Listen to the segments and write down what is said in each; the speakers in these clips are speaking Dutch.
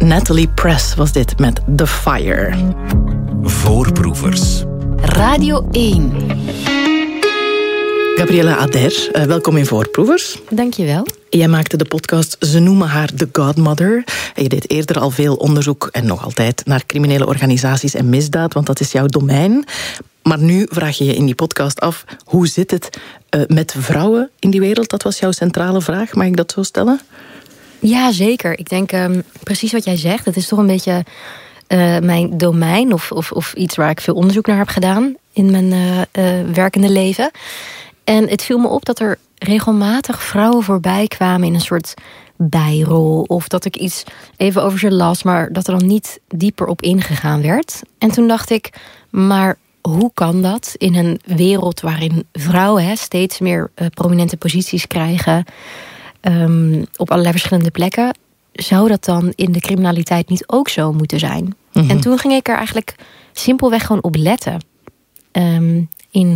Natalie Press was dit met The Fire. Voorproevers. Radio 1. Gabriella Ader, welkom in Voorproevers. Dankjewel. Jij maakte de podcast Ze noemen haar The Godmother. En je deed eerder al veel onderzoek, en nog altijd, naar criminele organisaties en misdaad, want dat is jouw domein. Maar nu vraag je je in die podcast af, hoe zit het met vrouwen in die wereld? Dat was jouw centrale vraag, mag ik dat zo stellen? Ja, zeker. Ik denk precies wat jij zegt. Het is toch een beetje mijn domein of iets waar ik veel onderzoek naar heb gedaan in mijn werkende leven. En het viel me op dat er regelmatig vrouwen voorbij kwamen in een soort bijrol. Of dat ik iets even over ze las, maar dat er dan niet dieper op ingegaan werd. En toen dacht ik, maar hoe kan dat in een wereld waarin vrouwen steeds meer prominente posities krijgen op allerlei verschillende plekken? Zou dat dan in de criminaliteit niet ook zo moeten zijn? Mm-hmm. En toen ging ik er eigenlijk simpelweg gewoon op letten. In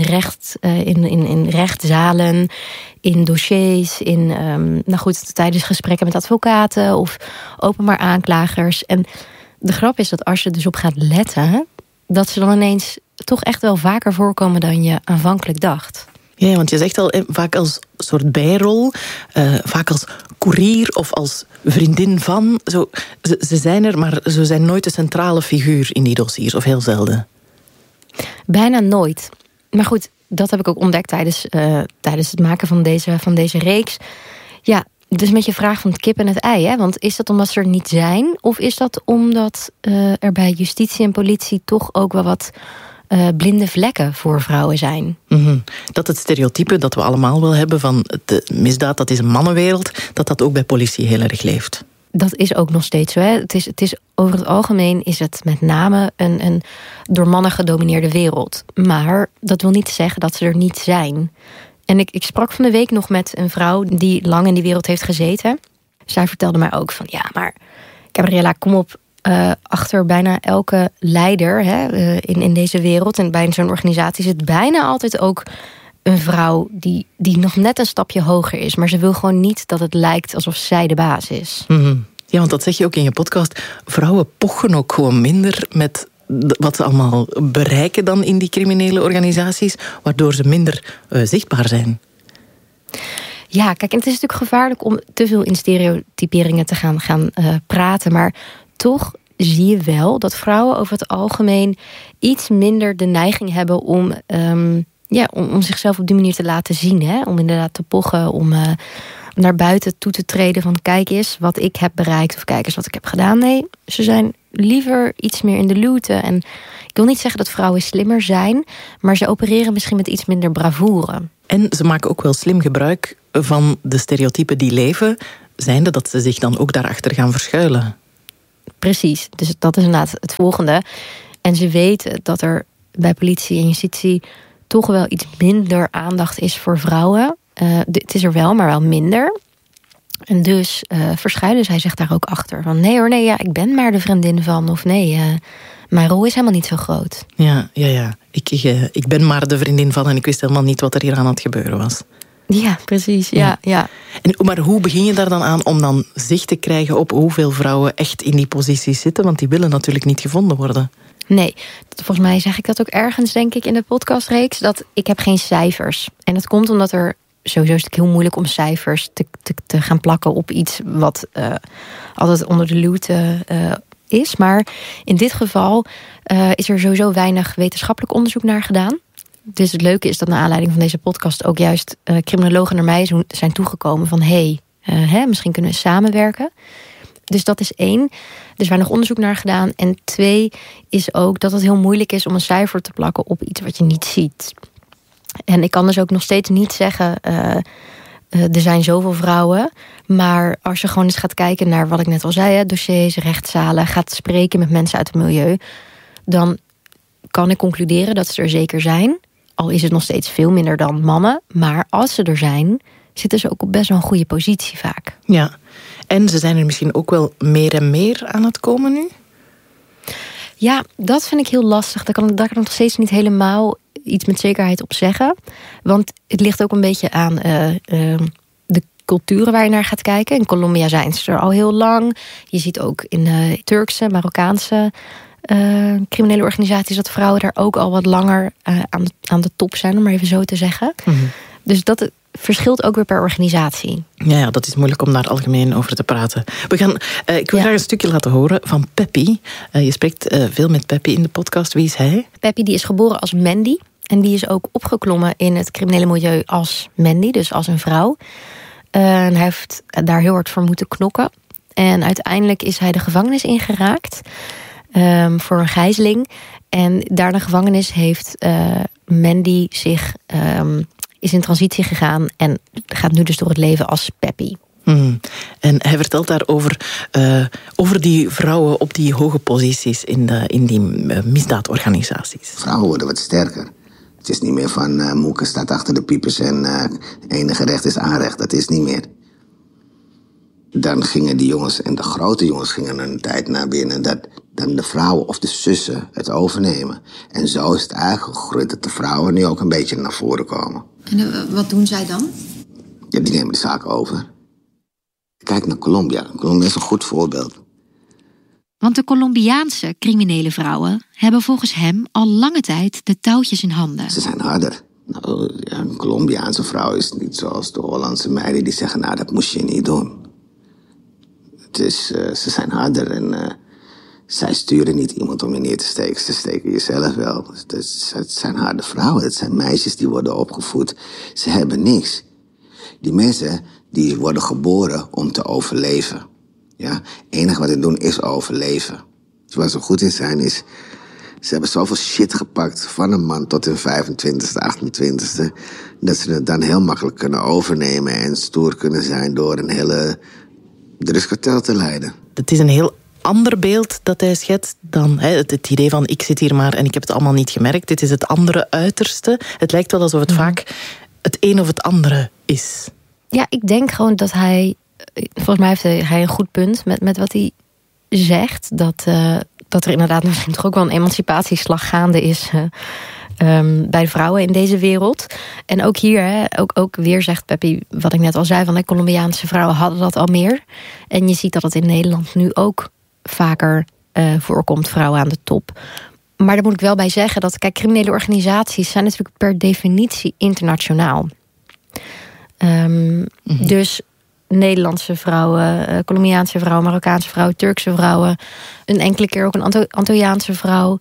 rechtszalen, in dossiers, tijdens gesprekken met advocaten of openbaar aanklagers. En de grap is dat als je dus op gaat letten, dat ze dan ineens toch echt wel vaker voorkomen dan je aanvankelijk dacht. Ja, want je zegt al, vaak als soort bijrol, vaak als koerier of als vriendin van. Ze zijn er, maar ze zijn nooit de centrale figuur in die dossiers, of heel zelden. Bijna nooit. Maar goed, dat heb ik ook ontdekt tijdens het maken van deze reeks. Ja, dus met je vraag van het kip en het ei. Hè? Want is dat omdat ze er niet zijn? Of is dat omdat er bij justitie en politie toch ook wel wat blinde vlekken voor vrouwen zijn? Mm-hmm. Dat het stereotype dat we allemaal wel hebben van de misdaad, dat is een mannenwereld, dat ook bij politie heel erg leeft. Dat is ook nog steeds zo. Hè? Het is over het algemeen is het met name een door mannen gedomineerde wereld. Maar dat wil niet zeggen dat ze er niet zijn. En ik sprak van de week nog met een vrouw die lang in die wereld heeft gezeten. Zij vertelde mij ook van, ja, maar Gabriella, kom op, achter bijna elke leider in deze wereld en bij zo'n organisatie zit bijna altijd ook een vrouw die nog net een stapje hoger is. Maar ze wil gewoon niet dat het lijkt alsof zij de baas is. Mm-hmm. Ja, want dat zeg je ook in je podcast. Vrouwen pochen ook gewoon minder met wat ze allemaal bereiken dan in die criminele organisaties, waardoor ze minder zichtbaar zijn. Ja, kijk, en het is natuurlijk gevaarlijk om te veel in stereotyperingen te gaan praten. Maar toch zie je wel dat vrouwen over het algemeen iets minder de neiging hebben om zichzelf op die manier te laten zien. Hè? Om inderdaad te pochen, om naar buiten toe te treden van kijk eens wat ik heb bereikt of kijk eens wat ik heb gedaan. Nee, ze zijn liever iets meer in de luwte. En ik wil niet zeggen dat vrouwen slimmer zijn, maar ze opereren misschien met iets minder bravoure. En ze maken ook wel slim gebruik van de stereotypen die leven, zijnde dat ze zich dan ook daarachter gaan verschuilen. Precies, dus dat is inderdaad het volgende. En ze weten dat er bij politie en justitie toch wel iets minder aandacht is voor vrouwen. Het is er wel, maar wel minder. En dus verschuilen zij zich daar ook achter. Van nee, ik ben maar de vriendin van. Of mijn rol is helemaal niet zo groot. Ja. Ik ben maar de vriendin van en ik wist helemaal niet wat er hier aan het gebeuren was. Ja, precies. Ja. Maar hoe begin je daar dan aan om dan zicht te krijgen op hoeveel vrouwen echt in die posities zitten? Want die willen natuurlijk niet gevonden worden. Nee, volgens mij zeg ik dat ook ergens, denk ik, in de podcastreeks, dat ik heb geen cijfers. En dat komt omdat er sowieso is het heel moeilijk om cijfers te gaan plakken op iets wat altijd onder de luwte is. Maar in dit geval is er sowieso weinig wetenschappelijk onderzoek naar gedaan. Dus het leuke is dat naar aanleiding van deze podcast ook juist criminologen naar mij zijn toegekomen van misschien kunnen we samenwerken. Dus dat is 1. Er is weinig onderzoek naar gedaan. En 2 is ook dat het heel moeilijk is om een cijfer te plakken op iets wat je niet ziet. En ik kan dus ook nog steeds niet zeggen, er zijn zoveel vrouwen. Maar als je gewoon eens gaat kijken naar wat ik net al zei, dossiers, rechtszalen, gaat spreken met mensen uit het milieu, dan kan ik concluderen dat ze er zeker zijn. Al is het nog steeds veel minder dan mannen. Maar als ze er zijn, zitten ze ook op best wel een goede positie vaak. Ja, en ze zijn er misschien ook wel meer en meer aan het komen nu? Ja, dat vind ik heel lastig. Daar kan ik nog steeds niet helemaal iets met zekerheid op zeggen. Want het ligt ook een beetje aan de culturen waar je naar gaat kijken. In Colombia zijn ze er al heel lang. Je ziet ook in de Turkse, Marokkaanse criminele organisaties dat vrouwen daar ook al wat langer aan de top zijn, om maar even zo te zeggen. Mm-hmm. Dus dat verschilt ook weer per organisatie. Ja, dat is moeilijk om daar algemeen over te praten. Ik wil graag een stukje laten horen van Peppy. Je spreekt veel met Peppy in de podcast. Wie is hij? Peppy die is geboren als Mandy. En die is ook opgeklommen in het criminele milieu als Mandy, dus als een vrouw. En hij heeft daar heel hard voor moeten knokken. En uiteindelijk is hij de gevangenis ingeraakt voor een gijzeling. En daar in de gevangenis heeft Mandy is in transitie gegaan en gaat nu dus door het leven als Peppy. En hij vertelt daarover over die vrouwen op die hoge posities in die misdaadorganisaties. Vrouwen worden wat sterker. Het is niet meer van Moeke staat achter de piepers en enige recht is aanrecht. Dat is niet meer. Dan gingen die jongens, en de grote jongens gingen een tijd naar binnen, dat dan de vrouwen of de zussen het overnemen. En zo is het eigenlijk gegroeid dat de vrouwen nu ook een beetje naar voren komen. En wat doen zij dan? Ja, die nemen de zaak over. Kijk naar Colombia. Colombia is een goed voorbeeld. Want de Colombiaanse criminele vrouwen hebben volgens hem al lange tijd de touwtjes in handen. Ze zijn harder. Nou, ja, een Colombiaanse vrouw is niet zoals de Hollandse meiden die zeggen, nou, dat moest je niet doen. Ze zijn harder en zij sturen niet iemand om je neer te steken. Ze steken jezelf wel. Het zijn harde vrouwen. Het zijn meisjes die worden opgevoed. Ze hebben niks. Die mensen die worden geboren om te overleven. Ja? Het enige wat ze doen is overleven. Dus waar ze goed in zijn is, ze hebben zoveel shit gepakt van een man tot hun 25e, 28e... dat ze het dan heel makkelijk kunnen overnemen en stoer kunnen zijn door een hele drugskartel te leiden. Het is een heel ander beeld dat hij schetst dan het idee van ik zit hier maar en ik heb het allemaal niet gemerkt. Dit is het andere uiterste. Het lijkt wel alsof het vaak het een of het andere is. Ja, ik denk gewoon dat volgens mij heeft hij een goed punt met wat hij zegt. Dat er inderdaad misschien toch ook wel een emancipatieslag gaande is bij de vrouwen in deze wereld. En ook hier, ook weer zegt Peppy, wat ik net al zei, van de Colombiaanse vrouwen hadden dat al meer. En je ziet dat het in Nederland nu ook vaker voorkomt, vrouwen aan de top. Maar daar moet ik wel bij zeggen dat, kijk, criminele organisaties zijn natuurlijk per definitie internationaal. Dus Nederlandse vrouwen, Colombiaanse vrouwen, Marokkaanse vrouwen, Turkse vrouwen, een enkele keer ook een Antilliaanse vrouw.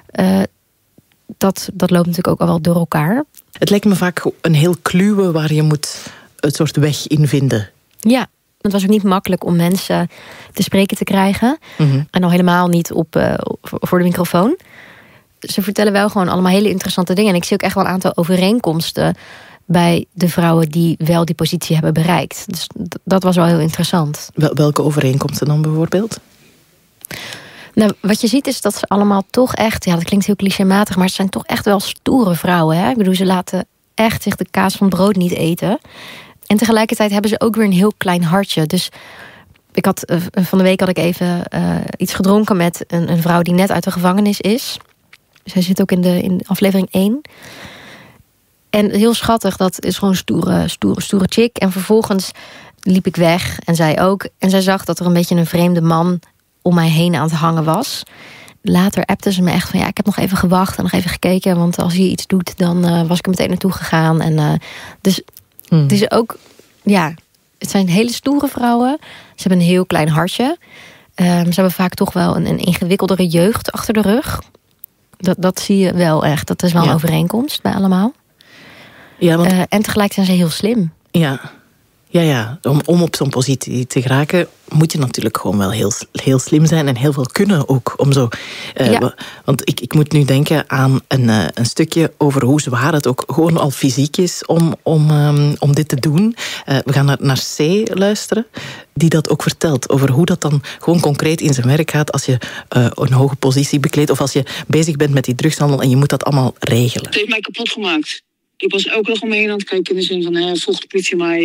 Dat loopt natuurlijk ook al wel door elkaar. Het lijkt me vaak een heel kluwe waar je moet een soort weg in vinden. Ja, het was ook niet makkelijk om mensen te spreken te krijgen. En al helemaal niet voor de microfoon. Ze vertellen wel gewoon allemaal hele interessante dingen. En ik zie ook echt wel een aantal overeenkomsten bij de vrouwen die wel die positie hebben bereikt. Dus dat was wel heel interessant. Welke overeenkomsten dan bijvoorbeeld? Nou, wat je ziet is dat ze allemaal toch echt, ja, dat klinkt heel clichématig, maar ze zijn toch echt wel stoere vrouwen. Hè? Ik bedoel, ze laten echt zich de kaas van brood niet eten. En tegelijkertijd hebben ze ook weer een heel klein hartje. Dus van de week had ik even iets gedronken met een vrouw die net uit de gevangenis is. Zij zit ook in aflevering 1. En heel schattig, dat is gewoon stoere chick. En vervolgens liep ik weg en zij ook. En zij zag dat er een beetje een vreemde man om mij heen aan het hangen was. Later appte ze me echt van, ja, ik heb nog even gewacht en nog even gekeken. Want als je iets doet, dan was ik er meteen naartoe gegaan. En dus het is ook, ja, het zijn hele stoere vrouwen. Ze hebben een heel klein hartje. Ze hebben vaak toch wel een ingewikkeldere jeugd achter de rug. Dat zie je wel echt. Dat is wel een overeenkomst bij allemaal. Ja, want en tegelijk zijn ze heel slim. Ja. Om op zo'n positie te geraken moet je natuurlijk gewoon wel heel slim zijn en heel veel kunnen ook. Want ik moet nu denken aan een stukje over hoe zwaar het ook gewoon al fysiek is om dit te doen. We gaan naar C luisteren, die dat ook vertelt over hoe dat dan gewoon concreet in zijn werk gaat als je een hoge positie bekleedt of als je bezig bent met die drugshandel en je moet dat allemaal regelen. Het heeft mij kapot gemaakt. Ik was elke dag om me heen aan het kijken in de zin van, volgt de politie mij.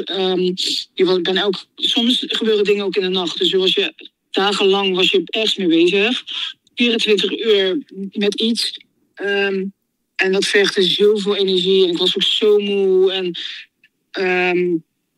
Soms gebeuren dingen ook in de nacht. Dus dagenlang was je ergens mee bezig. 24 uur met iets. En dat vergde zoveel energie. En ik was ook zo moe. En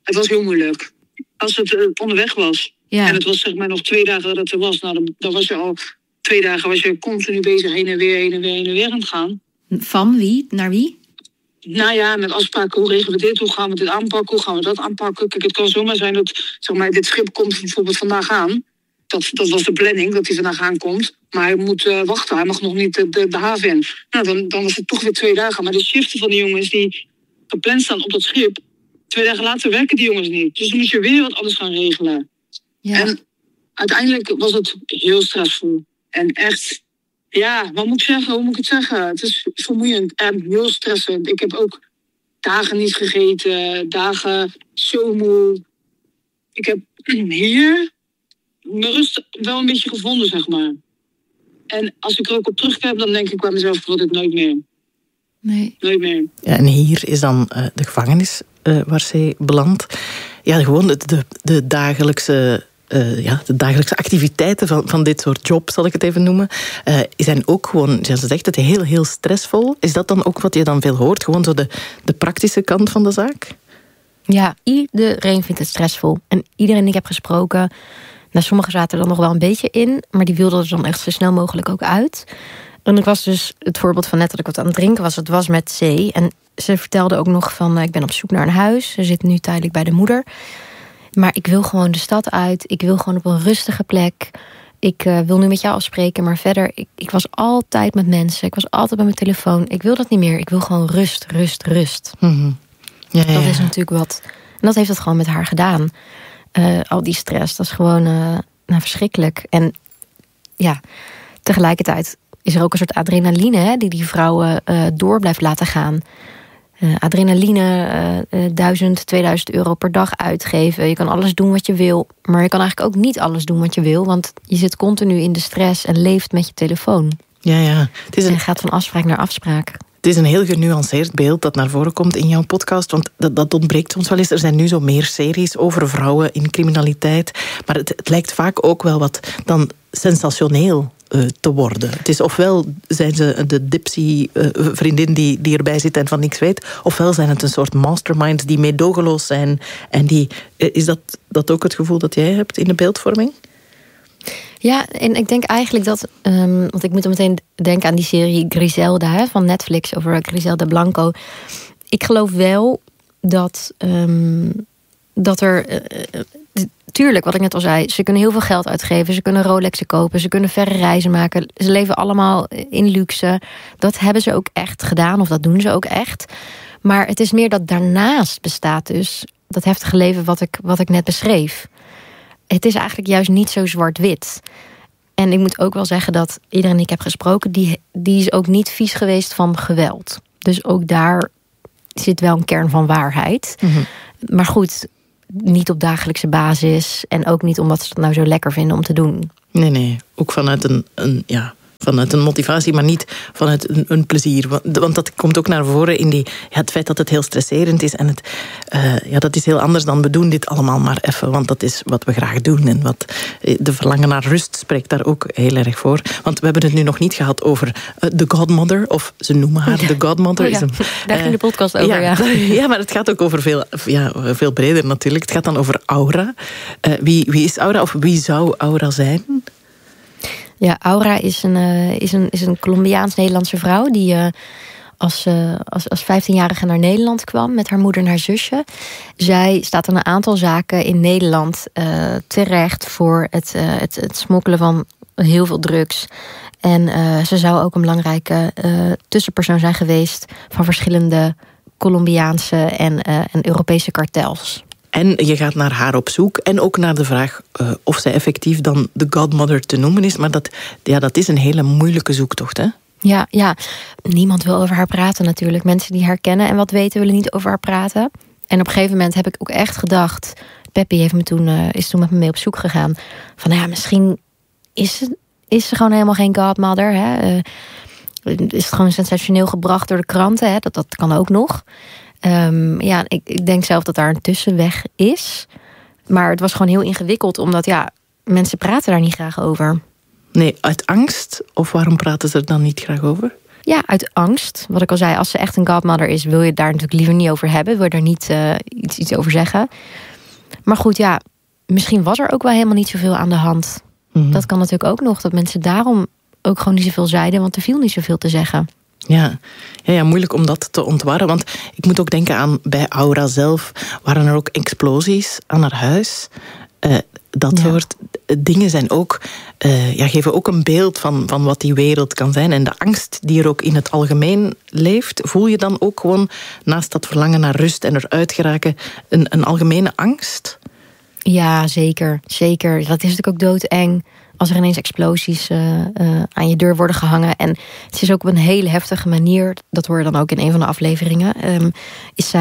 Het was heel moeilijk. Als het onderweg was. Ja. En het was zeg maar nog 2 dagen dat het er was. Nou, dan was je al 2 dagen was je continu bezig heen en weer aan het gaan. Van wie? Naar wie? Nou ja, met afspraken. Hoe regelen we dit? Hoe gaan we dit aanpakken? Hoe gaan we dat aanpakken? Kijk, het kan zomaar zijn dat zeg maar, dit schip komt bijvoorbeeld vandaag aan. Dat was de planning, dat hij vandaag aankomt. Maar hij moet wachten. Hij mag nog niet de haven in. Nou, dan was het toch weer 2 dagen. Maar de shiften van die jongens die gepland staan op dat schip... 2 dagen later werken die jongens niet. Dus dan moet je weer wat anders gaan regelen. Ja. En uiteindelijk was het heel stressvol. En echt, ja, wat moet ik zeggen? Hoe moet ik het zeggen? Het is vermoeiend en heel stressend. Ik heb ook dagen niet gegeten, dagen zo moe. Ik heb hier mijn rust wel een beetje gevonden, zeg maar. En als ik er ook op terugkijk, dan denk ik bij mezelf, ik wil dit nooit meer. Nee. Nooit meer. Ja, en hier is dan de gevangenis waar zij belandt. Ja, gewoon de dagelijkse... de dagelijkse activiteiten van dit soort job, zal ik het even noemen, zijn ook gewoon, zoals ze zegt, het heel, heel stressvol. Is dat dan ook wat je dan veel hoort? Gewoon zo de praktische kant van de zaak? Ja, iedereen vindt het stressvol. En iedereen die ik heb gesproken... Nou, sommigen zaten er dan nog wel een beetje in... maar die wilden er dan echt zo snel mogelijk ook uit. En ik was dus het voorbeeld van net dat ik wat aan het drinken was. Het was met C. En ze vertelde ook nog van... ik ben op zoek naar een huis. Ze zit nu tijdelijk bij de moeder. Maar ik wil gewoon de stad uit. Ik wil gewoon op een rustige plek. Ik wil nu met jou afspreken. Maar verder, ik was altijd met mensen. Ik was altijd bij mijn telefoon. Ik wil dat niet meer. Ik wil gewoon rust. Mm-hmm. Ja. Dat is natuurlijk wat... En dat heeft het gewoon met haar gedaan. Al die stress, dat is gewoon verschrikkelijk. En ja, tegelijkertijd is er ook een soort adrenaline... Hè, die vrouwen door blijft laten gaan. Adrenaline, 1000, 2000 euro per dag uitgeven. Je kan alles doen wat je wil. Maar je kan eigenlijk ook niet alles doen wat je wil. Want je zit continu in de stress en leeft met je telefoon. Ja. En gaat van afspraak naar afspraak. Het is een heel genuanceerd beeld dat naar voren komt in jouw podcast. Want dat ontbreekt ons wel eens. Er zijn nu zo meer series over vrouwen in criminaliteit. Maar het lijkt vaak ook wel wat dan sensationeel te worden. Het is ofwel zijn ze de dipsy-vriendin die erbij zit en van niks weet. Ofwel zijn het een soort masterminds die meedogenloos zijn. En is dat ook het gevoel dat jij hebt in de beeldvorming? Ja, en ik denk eigenlijk dat... want ik moet er meteen denken aan die serie Griselda van Netflix over Griselda Blanco. Ik geloof wel dat er... tuurlijk, wat ik net al zei, ze kunnen heel veel geld uitgeven. Ze kunnen Rolexen kopen, ze kunnen verre reizen maken. Ze leven allemaal in luxe. Dat hebben ze ook echt gedaan, of dat doen ze ook echt. Maar het is meer dat daarnaast bestaat dus... dat heftige leven wat ik net beschreef. Het is eigenlijk juist niet zo zwart-wit. En ik moet ook wel zeggen dat iedereen die ik heb gesproken... die is ook niet vies geweest van geweld. Dus ook daar zit wel een kern van waarheid. Mm-hmm. Maar goed, niet op dagelijkse basis. En ook niet omdat ze het nou zo lekker vinden om te doen. Nee. Ook vanuit vanuit een motivatie, maar niet vanuit een plezier. Want dat komt ook naar voren in het feit dat het heel stresserend is. En dat is heel anders dan we doen dit allemaal maar even. Want dat is wat we graag doen. En wat de verlangen naar rust spreekt daar ook heel erg voor. Want we hebben het nu nog niet gehad over de Godmother. Of ze noemen haar de Godmother. Oh ja, daar ging de podcast over, Ja, maar het gaat ook over veel breder natuurlijk. Het gaat dan over Aura. Wie is Aura? Of wie zou Aura zijn? Ja, Aura is een Colombiaans-Nederlandse vrouw... die als 15-jarige naar Nederland kwam... met haar moeder en haar zusje. Zij staat aan een aantal zaken in Nederland terecht... voor het smokkelen van heel veel drugs. En ze zou ook een belangrijke tussenpersoon zijn geweest... van verschillende Colombiaanse en Europese kartels. En je gaat naar haar op zoek. En ook naar de vraag of zij effectief dan de Godmother te noemen is. Maar dat is een hele moeilijke zoektocht, hè? Ja. Niemand wil over haar praten natuurlijk. Mensen die haar kennen en wat weten willen niet over haar praten. En op een gegeven moment heb ik ook echt gedacht... Peppy is toen met me mee op zoek gegaan. Van misschien is ze gewoon helemaal geen Godmother. Hè? Is het gewoon sensationeel gebracht door de kranten. Hè? Dat kan ook nog. Ik denk zelf dat daar een tussenweg is. Maar het was gewoon heel ingewikkeld. Omdat mensen praten daar niet graag over. Nee, uit angst? Of waarom praten ze er dan niet graag over? uit angst. Wat ik al zei, als ze echt een godmother is, wil je het daar natuurlijk liever niet over hebben. Wil je er niet iets over zeggen. Maar goed, ja, misschien was er ook wel helemaal niet zoveel aan de hand. Mm-hmm. Dat kan natuurlijk ook nog, dat mensen daarom ook gewoon niet zoveel zeiden, want er viel niet zoveel te zeggen. Ja, moeilijk om dat te ontwarren. Want ik moet ook denken aan, bij Aura zelf waren er ook explosies aan haar huis. Dat soort dingen zijn ook, geven ook een beeld van wat die wereld kan zijn. En de angst die er ook in het algemeen leeft, voel je dan ook gewoon naast dat verlangen naar rust en eruit geraken een algemene angst? Ja, zeker. Zeker. Dat is natuurlijk ook doodeng als er ineens explosies aan je deur worden gehangen. En het is ook op een hele heftige manier, dat hoor je dan ook in een van de afleveringen, is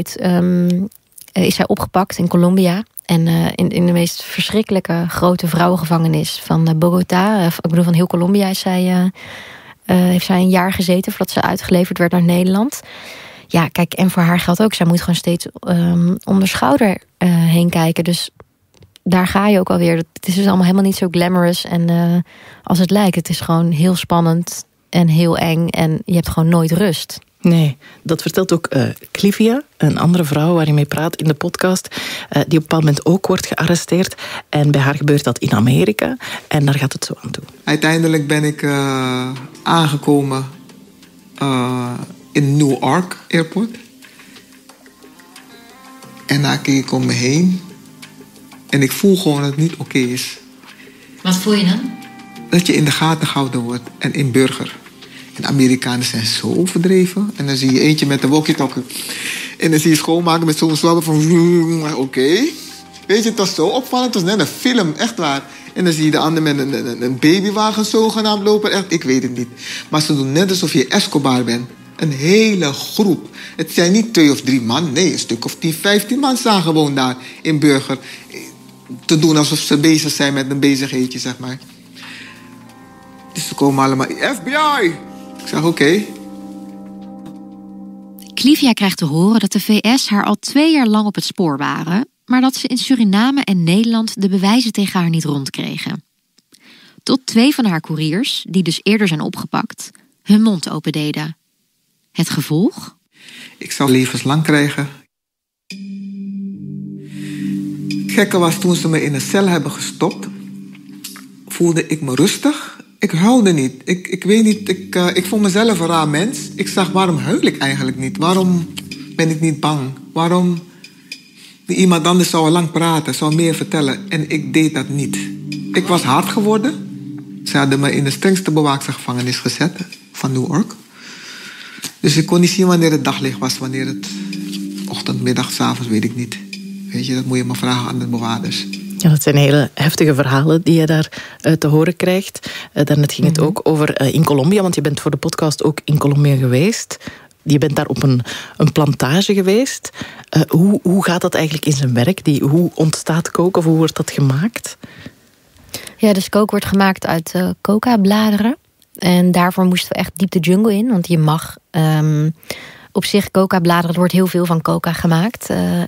zij opgepakt in Colombia. En in de meest verschrikkelijke grote vrouwengevangenis van Bogota, ik bedoel van heel Colombia, heeft zij een jaar gezeten voordat ze uitgeleverd werd naar Nederland. Ja, kijk, en voor haar geldt ook, zij moet gewoon steeds om de schouder heen kijken. Dus daar ga je ook alweer. Het is dus allemaal helemaal niet zo glamorous en als het lijkt. Het is gewoon heel spannend en heel eng en je hebt gewoon nooit rust. Nee, dat vertelt ook Clivia, een andere vrouw waar je mee praat in de podcast, die op een bepaald moment ook wordt gearresteerd. En bij haar gebeurt dat in Amerika. En daar gaat het zo aan toe. Uiteindelijk ben ik aangekomen in Newark Airport. En daar keek ik om me heen. En ik voel gewoon dat het niet oké is. Wat voel je dan? Dat je in de gaten gehouden wordt en in burger. En Amerikanen zijn zo overdreven. En dan zie je eentje met de walkie-talkie. En dan zie je schoonmaken met zo'n zwabber van oké. Weet je, het was zo opvallend. Het was net een film, echt waar. En dan zie je de ander met een babywagen zogenaamd lopen. Echt, ik weet het niet. Maar ze doen net alsof je Escobar bent. Een hele groep. Het zijn niet 2 of 3 man. Nee, een stuk of 10, 15 man staan gewoon daar in burger. Te doen alsof ze bezig zijn met een bezigheidje, zeg maar. Dus ze komen allemaal, FBI! Ik zeg, oké. Clivia krijgt te horen dat de VS haar al 2 jaar lang op het spoor waren, maar dat ze in Suriname en Nederland de bewijzen tegen haar niet rondkregen. Tot 2 van haar couriers, die dus eerder zijn opgepakt, hun mond opendeden. Het gevolg? Ik zou levenslang krijgen. Het gekke was, toen ze me in een cel hebben gestopt, voelde ik me rustig. Ik huilde niet. Ik weet niet, ik vond mezelf een raar mens. Ik zag, waarom huil ik eigenlijk niet? Waarom ben ik niet bang? Waarom? Iemand anders zou al lang praten, zou meer vertellen. En ik deed dat niet. Ik was hard geworden. Ze hadden me in de strengste bewaakte gevangenis gezet van Newark. Dus ik kon niet zien wanneer het daglicht was, wanneer het ochtend, middag, 's avonds, weet ik niet. Weet je, dat moet je maar vragen aan de bewaarders. Ja, dat zijn hele heftige verhalen die je daar te horen krijgt. Daarnet ging het ook over in Colombia, want je bent voor de podcast ook in Colombia geweest. Je bent daar op een plantage geweest. Hoe gaat dat eigenlijk in zijn werk? Hoe ontstaat coke of hoe wordt dat gemaakt? Ja, dus coke wordt gemaakt uit coca-bladeren. En daarvoor moesten we echt diep de jungle in. Want je mag op zich coca-bladeren, er wordt heel veel van coca gemaakt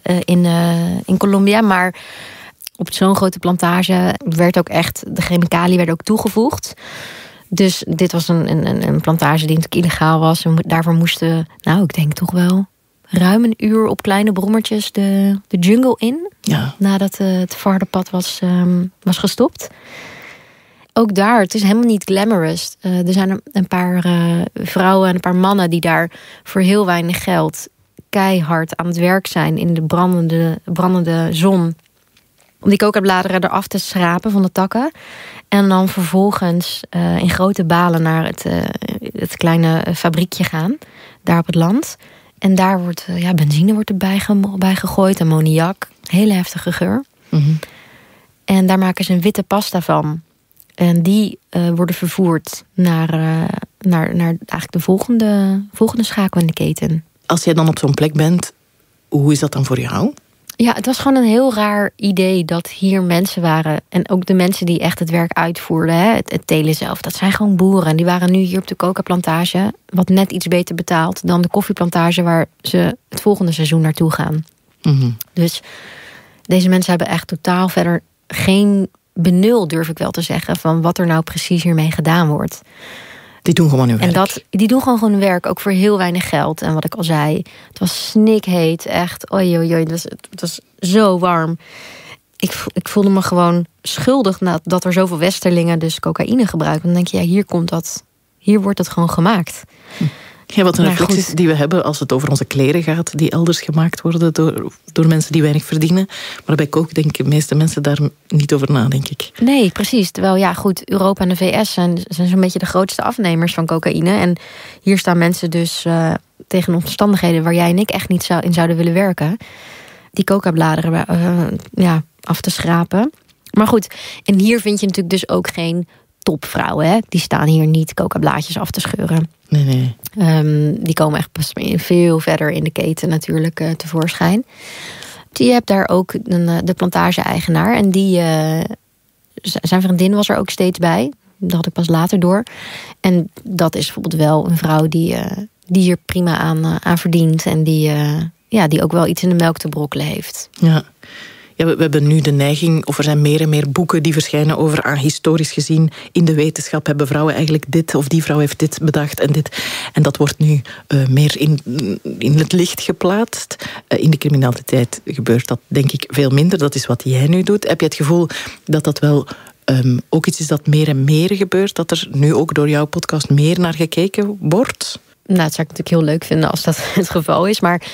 in Colombia. Maar op zo'n grote plantage werd ook echt, de chemicaliën werden ook toegevoegd. Dus dit was een plantage die natuurlijk illegaal was. En daarvoor moesten, ik denk toch wel ruim een uur op kleine brommertjes de jungle in. Ja. Nadat het vaarderpad was gestopt. Ook daar, het is helemaal niet glamorous. Er zijn een paar vrouwen en een paar mannen die daar voor heel weinig geld keihard aan het werk zijn in de brandende zon. Om die coca-bladeren eraf te schrapen van de takken. En dan vervolgens in grote balen naar het kleine fabriekje gaan. Daar op het land. En daar wordt benzine wordt erbij gegooid. Ammoniak. Hele heftige geur. Mm-hmm. En daar maken ze een witte pasta van. En die worden vervoerd naar eigenlijk de volgende schakel in de keten. Als jij dan op zo'n plek bent, hoe is dat dan voor jou? Ja, het was gewoon een heel raar idee dat hier mensen waren. En ook de mensen die echt het werk uitvoerden, het telen zelf, dat zijn gewoon boeren. En die waren nu hier op de coca-plantage, wat net iets beter betaald dan de koffieplantage waar ze het volgende seizoen naartoe gaan. Mm-hmm. Dus deze mensen hebben echt totaal verder geen benul, durf ik wel te zeggen, van wat er nou precies hiermee gedaan wordt. Die doen gewoon hun werk. En die doen gewoon hun werk, ook voor heel weinig geld. En wat ik al zei, het was snikheet, echt. Oei, het was zo warm. Ik voelde me gewoon schuldig dat er zoveel Westerlingen dus cocaïne gebruiken. Dan denk je, hier wordt het gewoon gemaakt. Ja, wat een reflecties die we hebben als het over onze kleren gaat, die elders gemaakt worden door mensen die weinig verdienen. Maar bij coke denken de meeste mensen daar niet over na, denk ik. Nee, precies. Terwijl, Europa en de VS zijn zo'n beetje de grootste afnemers van cocaïne. En hier staan mensen dus tegen omstandigheden waar jij en ik echt niet in zouden willen werken. Die coca-bladeren af te schrapen. Maar goed, en hier vind je natuurlijk dus ook geen topvrouwen. Hè? Die staan hier niet coca-blaadjes af te scheuren. Nee. Die komen echt pas veel verder in de keten natuurlijk tevoorschijn. Je hebt daar ook de plantage-eigenaar. En zijn vriendin was er ook steeds bij. Dat had ik pas later door. En dat is bijvoorbeeld wel een vrouw die hier prima aan verdient. En die ook wel iets in de melk te brokkelen heeft. Ja. Ja, we hebben nu de neiging, of er zijn meer en meer boeken die verschijnen over, historisch gezien, in de wetenschap hebben vrouwen eigenlijk dit, of die vrouw heeft dit bedacht en dit. En dat wordt nu meer in het licht geplaatst. In de criminaliteit gebeurt dat, denk ik, veel minder. Dat is wat jij nu doet. Heb je het gevoel dat dat wel ook iets is dat meer en meer gebeurt? Dat er nu ook door jouw podcast meer naar gekeken wordt? Nou, dat zou ik natuurlijk heel leuk vinden als dat het geval is. Maar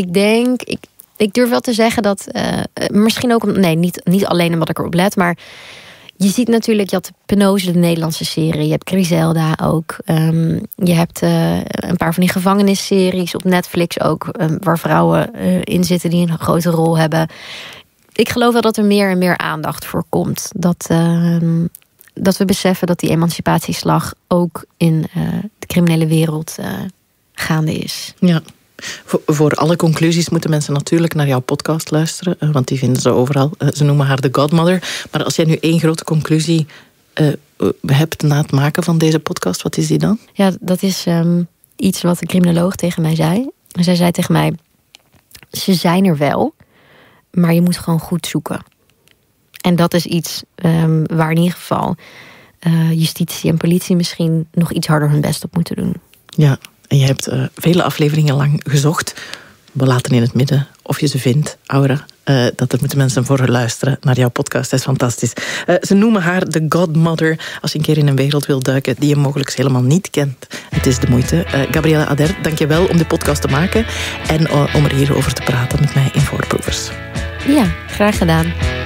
ik durf wel te zeggen dat misschien ook... Nee, niet alleen omdat ik erop let, maar je ziet natuurlijk, je had Penose, de Nederlandse serie. Je hebt Griselda ook. Je hebt een paar van die gevangenisseries op Netflix ook, waar vrouwen in zitten die een grote rol hebben. Ik geloof wel dat er meer en meer aandacht voor komt. Dat we beseffen dat die emancipatieslag ook in de criminele wereld gaande is. Ja. Voor alle conclusies moeten mensen natuurlijk naar jouw podcast luisteren, want die vinden ze overal. Ze noemen haar de Godmother. Maar als jij nu één grote conclusie hebt na het maken van deze podcast, wat is die dan? Ja, dat is iets wat een criminoloog tegen mij zei. Zij zei tegen mij, ze zijn er wel, maar je moet gewoon goed zoeken. En dat is iets waar in ieder geval justitie en politie misschien nog iets harder hun best op moeten doen. Ja. En je hebt vele afleveringen lang gezocht. We laten in het midden of je ze vindt, Aura. Dat moeten mensen voor luisteren naar jouw podcast. Dat is fantastisch. Ze noemen haar de Godmother. Als je een keer in een wereld wil duiken die je mogelijk helemaal niet kent. Het is de moeite. Gabrielle Ader, dank je wel om de podcast te maken. En om er hierover te praten met mij in Voorproevers. Ja, graag gedaan.